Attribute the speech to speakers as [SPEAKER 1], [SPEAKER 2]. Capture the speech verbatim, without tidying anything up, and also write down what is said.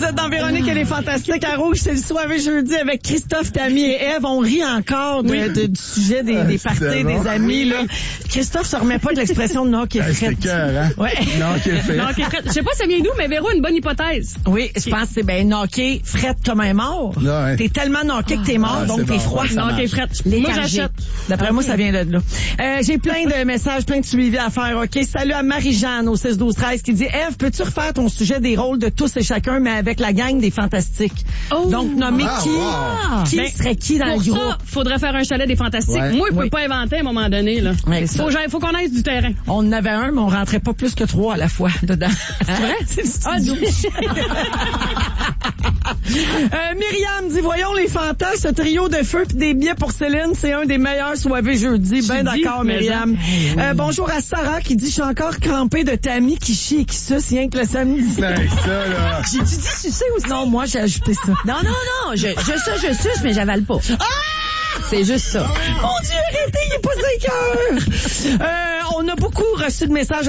[SPEAKER 1] êtes dans Véronique, elle est fantastique. À Rouge, c'est le soirée jeudi avec Christophe, Tammy et Ève. On rit encore de,
[SPEAKER 2] oui.
[SPEAKER 1] de, du sujet des, des parties, bon. des amis. Là. Christophe se remet pas de l'expression de knock et frette.
[SPEAKER 3] C'est cœur, hein?
[SPEAKER 1] Ouais.
[SPEAKER 3] Knock et frette.
[SPEAKER 2] Knock et frette. Je sais pas ça vient d'où, mais Véro a une bonne hypothèse.
[SPEAKER 1] Oui, je pense que c'est ben knocké, frette comme un mort.
[SPEAKER 3] Ouais.
[SPEAKER 1] T'es tellement knocké que t'es mort,
[SPEAKER 3] ah,
[SPEAKER 1] donc t'es
[SPEAKER 3] bon,
[SPEAKER 1] froid.
[SPEAKER 3] ouais,
[SPEAKER 2] knock et frette. Moi, j'achète.
[SPEAKER 1] D'après okay. moi, ça vient de là. Euh, j'ai plein de messages, plein de suivis à faire. OK, salut à Marie-Jeanne au six douze treize qui dit Ève, peux-tu refaire ton sujet des rôles de tous et chacun, mais avec la gang des Fantastiques? Oh. Donc, nommer ah, qui, wow. qui ben, serait qui dans le groupe?
[SPEAKER 2] Pour ça, faudrait faire un chalet des Fantastiques.
[SPEAKER 3] Ouais.
[SPEAKER 2] Moi, je peux
[SPEAKER 1] oui.
[SPEAKER 2] pas inventer à un moment donné, là.
[SPEAKER 1] Ouais,
[SPEAKER 2] faut, faut qu'on aille du terrain.
[SPEAKER 1] On en avait un, mais on rentrait pas plus que trois à la fois dedans.
[SPEAKER 2] C'est vrai?
[SPEAKER 1] C'est le
[SPEAKER 2] ah,
[SPEAKER 1] euh, Myriam dit, voyons les fantasmes, ce trio de feu pis des billets pour Céline, c'est un des meilleurs soirées jeudi. Ben d'accord, Myriam. Oui. Euh, bonjour à Sarah qui dit, je suis encore crampée de Tammy qui chie et qui suce rien que le samedi.
[SPEAKER 3] Ben, ça, là.
[SPEAKER 1] J'ai-tu dit sucer aussi? Non, moi, j'ai ajouté ça.
[SPEAKER 4] Non, non, non, je, je ça, je suce, mais j'avale pas.
[SPEAKER 1] Ah!
[SPEAKER 4] C'est juste ça.
[SPEAKER 1] Mon Dieu, arrêtez, il est pas cinq heures. Euh, on a beaucoup reçu de messages